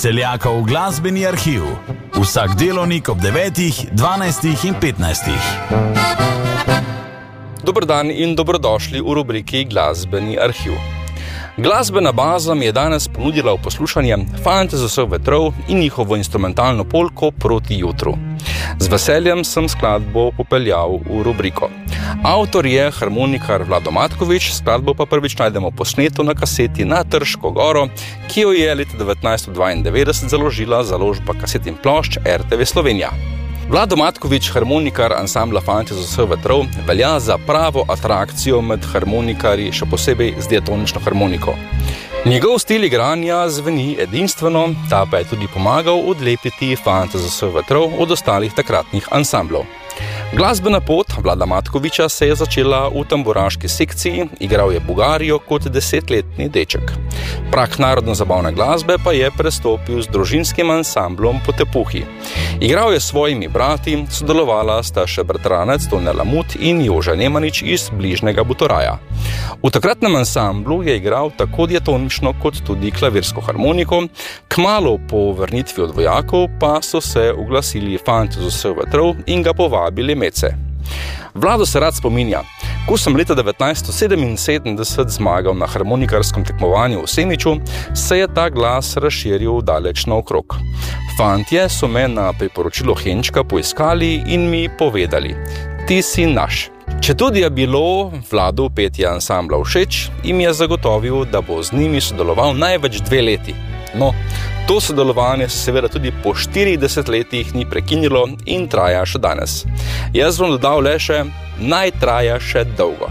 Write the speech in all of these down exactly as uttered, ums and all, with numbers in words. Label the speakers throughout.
Speaker 1: Celjakov glasbeni arhiv. Vsak delovnik ob devetih, dvanajstih in petnajstih.
Speaker 2: Dober dan in dobrodošli v rubriki Glasbeni arhiv. Glasbena baza mi je danes ponudila v poslušanje Fante z vseh vetrov in njihovo instrumentalno polko Proti jutru. Z veseljem sem skladbo popeljal v rubriko. Avtor je harmonikar Vlado Matkovič, skladbo pa prvič najdemo posneto na kaseti Na Trško goro, ki jo je leta devetnajststo dvaindevetdeset založila založba kaset in plošč er te ve Slovenija. Vlado Matkovič, harmonikar ansambla Fante z vseh vetrov, velja za pravo atrakcijo med harmonikarji, še posebej z diatonično harmoniko. Njegov stil igranja zveni edinstveno, ta pa je tudi pomagal odlepiti Fante z vseh vetrov od ostalih takratnih ansamblov. Glasbena pot Vlada Matkoviča se je začela v tamburaški sekciji, igral je Bugarijo kot desetletni deček. Prah narodno-zabavne glasbe pa je prestopil z družinskim ansamblom Po tepuhi. Igral je s svojimi brati, sodelovala sta še bratranec Tone Lamut in Jože Nemanič iz bližnjega Butoraja. V takratnem ansamblu je igral tako diatonično kot tudi klavirsko harmoniko, kmalu po vrnitvi od vojakov pa so se oglasili Fante z vseh vetrov in ga povabili medse. Vlado se rad spominja: ko sem leta devetnajststo sedeminsedemdeset zmagal na harmonikarskem tekmovanju v Semiču, se je ta glas razširil daleč naokrog. Fantje so me na priporočilo Henčka poiskali in mi povedali: ti si naš. Četudi je bilo Vladu petje ansambla všeč, jim je zagotovil, da bo z njimi sodeloval največ dve leti. No, to sodelovanje se seveda tudi po štirideset letih ni prekinilo in traja še danes. Jaz bom dodal le še: naj traja še dolgo.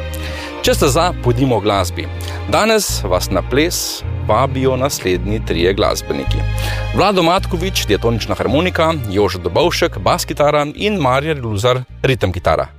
Speaker 2: Če ste za, pojdimo v glasbi. Danes vas na ples vabijo naslednji trije glasbeniki. Vlado Matkovič, diatonična harmonika, Jože Dobovšek, bas kitara in Marjan Luzar, ritem kitara.